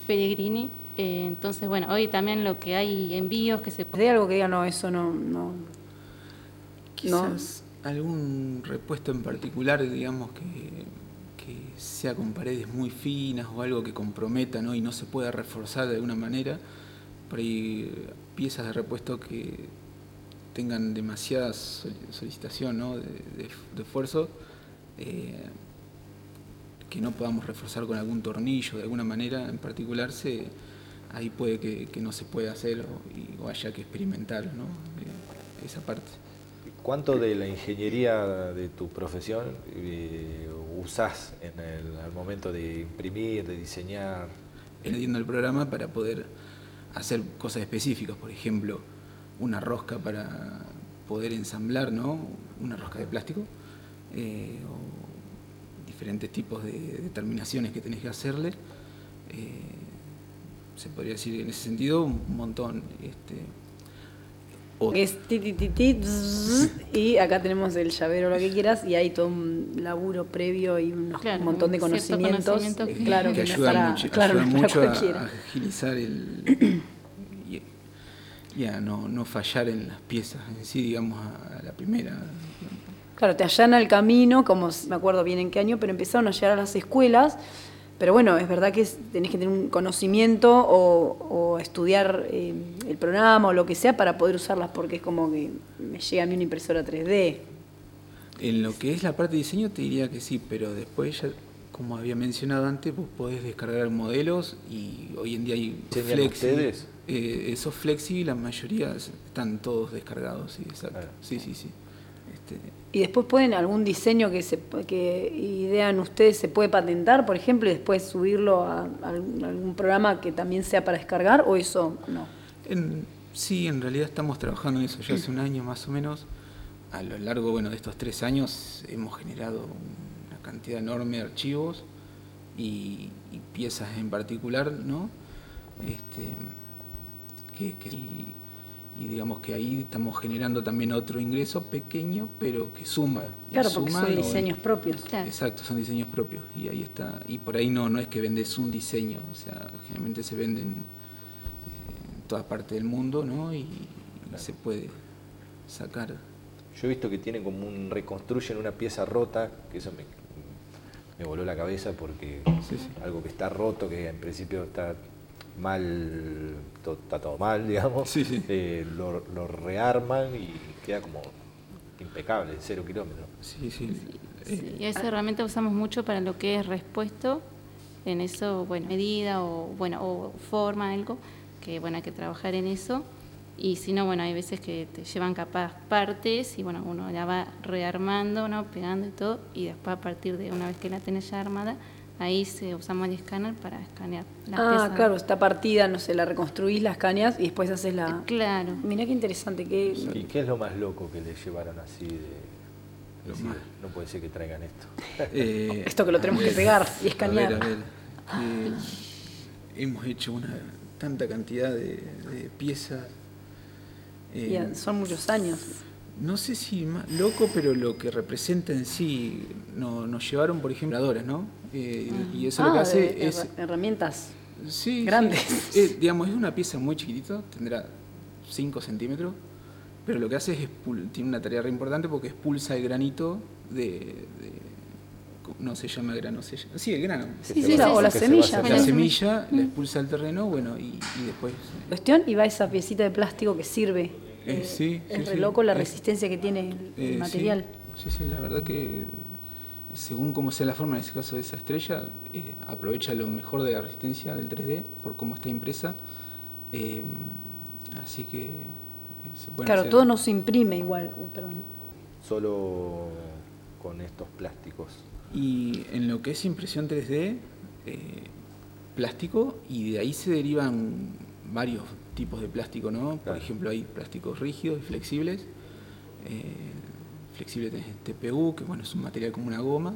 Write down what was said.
Pellegrini. Entonces, bueno, hoy también lo que hay envíos que se... ¿Hay algo que diga, no, eso no? Quizás algún repuesto en particular, digamos, que sea con paredes muy finas o algo que comprometa, ¿no? Y no se pueda reforzar de alguna manera. Por ahí piezas de repuesto que tengan demasiada solicitación, ¿no? de esfuerzo, que no podamos reforzar con algún tornillo de alguna manera en particular, ahí puede que no se pueda hacer o haya que experimentar, ¿no? Esa parte. ¿Cuánto de la ingeniería de tu profesión usás al momento de imprimir, de diseñar? Añadiendo el programa para poder hacer cosas específicas, por ejemplo, una rosca para poder ensamblar, ¿no? Una rosca de plástico, o diferentes tipos de terminaciones que tenés que hacerle. Se podría decir en ese sentido un montón. Es y acá tenemos el llavero, lo que quieras, y hay todo un laburo previo y un montón de conocimientos claro, que ayudan mucho a agilizar y a no fallar en las piezas en sí, digamos, a la primera. Claro, te allana el camino, como me acuerdo bien en qué año, pero empezaron a llegar a las escuelas. Pero bueno, es verdad que tenés que tener un conocimiento o estudiar el programa o lo que sea para poder usarlas, porque es como que me llega a mí una impresora 3D. En lo que es la parte de diseño te diría que sí, pero después ya, como había mencionado antes, vos podés descargar modelos y hoy en día hay Flexi. Esos Flexi, la mayoría están todos descargados, sí, exacto. Sí. ¿Y después pueden algún diseño que idean ustedes se puede patentar, por ejemplo, y después subirlo a algún programa que también sea para descargar, o eso no? Sí, en realidad estamos trabajando en eso ya hace un año más o menos. A lo largo de estos 3 años hemos generado una cantidad enorme de archivos y piezas en particular, ¿no? Y digamos que ahí estamos generando también otro ingreso pequeño, pero que suma. Claro, porque son diseños propios. Claro. Exacto, son diseños propios. Y ahí está. Y por ahí no es que vendes un diseño, o sea, generalmente se venden en toda parte del mundo, ¿no? Y se puede sacar. Yo he visto que tienen como reconstruyen una pieza rota, que eso me voló la cabeza porque algo que está roto, que en principio está mal, está todo mal, digamos, lo rearman y queda como impecable, 0 kilómetros. Y esa herramienta usamos mucho para lo que es respuesto, en eso, medida o forma, algo, que hay que trabajar en eso. Y si no, hay veces que te llevan capaz partes y uno la va rearmando, ¿no? Pegando y todo, y después a partir de una vez que la tenés ya armada, ahí usamos el escáner para escanear las piezas. Claro, está partida, no sé, la reconstruís, la escaneas y después haces la... Claro. Mirá qué interesante. ¿Y qué es lo más loco que le llevaron así de... no puede ser que traigan esto? Esto que lo tenemos que pegar y escanear. A ver. Hemos hecho tanta cantidad de piezas. Son muchos años. No sé si más loco, pero lo que representa en sí, nos llevaron, por ejemplo, ¿no? Y eso lo que hace es... herramientas grandes. Digamos, es una pieza muy chiquitita, tendrá 5 centímetros, pero lo que hace es tiene una tarea re importante porque expulsa el granito no se llama grano, el grano. O la semilla. La semilla la expulsa al terreno, y después... Cuestión, y va esa piecita de plástico que sirve. Es re loco la resistencia que tiene el material. Sí, la verdad que según cómo sea la forma, en ese caso de esa estrella, aprovecha lo mejor de la resistencia del 3D por cómo está impresa. Así que se puede hacer. Todo no se imprime igual. Solo con estos plásticos. Y en lo que es impresión 3D, plástico, y de ahí se derivan varios tipos de plástico, ¿no? Por ejemplo, hay plásticos rígidos y flexibles. Flexible tenés TPU, que es un material como una goma,